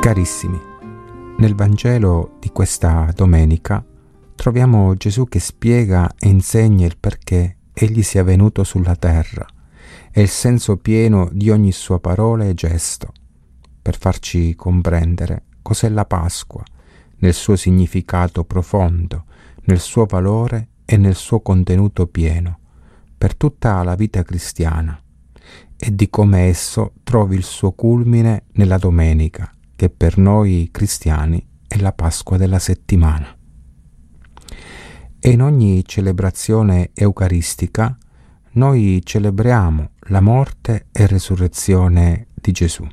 Carissimi, nel Vangelo di questa domenica troviamo Gesù che spiega e insegna il perché Egli sia venuto sulla terra e il senso pieno di ogni sua parola e gesto, per farci comprendere cos'è la Pasqua, nel suo significato profondo, nel suo valore e nel suo contenuto pieno, per tutta la vita cristiana, e di come esso trovi il suo culmine nella domenica, che per noi cristiani è la Pasqua della settimana. E in ogni celebrazione eucaristica noi celebriamo la morte e resurrezione di Gesù.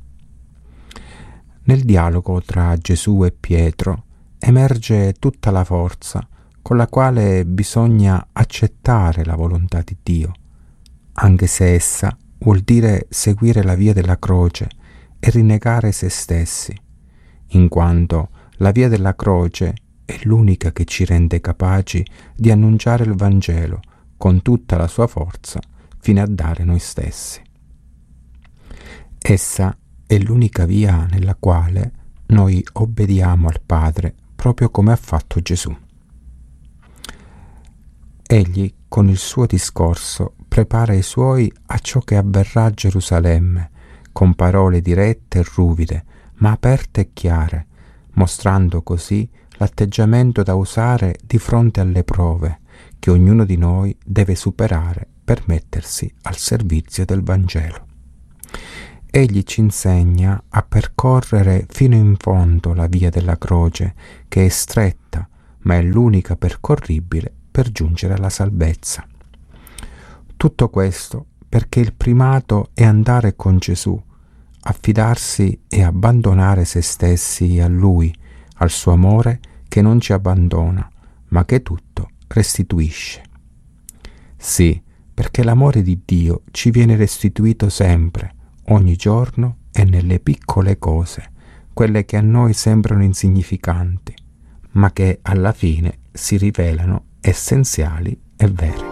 Nel dialogo tra Gesù e Pietro emerge tutta la forza con la quale bisogna accettare la volontà di Dio, anche se essa vuol dire seguire la via della croce e rinnegare se stessi, in quanto la via della croce è l'unica che ci rende capaci di annunciare il Vangelo con tutta la sua forza fino a dare noi stessi. Essa è l'unica via nella quale noi obbediamo al Padre proprio come ha fatto Gesù. Egli con il suo discorso prepara i suoi a ciò che avverrà a Gerusalemme, con parole dirette e ruvide, ma aperte e chiare, mostrando così l'atteggiamento da usare di fronte alle prove che ognuno di noi deve superare per mettersi al servizio del Vangelo. Egli ci insegna a percorrere fino in fondo la via della croce, che è stretta, ma è l'unica percorribile per giungere alla salvezza. Tutto questo perché il primato è andare con Gesù, affidarsi e abbandonare se stessi a Lui, al suo amore che non ci abbandona, ma che tutto restituisce. Sì, perché l'amore di Dio ci viene restituito sempre, ogni giorno e nelle piccole cose, quelle che a noi sembrano insignificanti, ma che alla fine si rivelano essenziali e vere.